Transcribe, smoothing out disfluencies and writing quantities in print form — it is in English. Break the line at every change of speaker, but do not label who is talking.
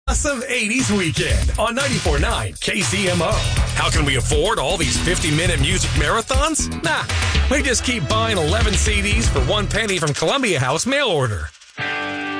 Awesome 80s weekend on 94.9 KCMO. How can we afford all these 50-minute music marathons? Nah, we just keep buying 11 CDs for 1 penny from Columbia House mail order.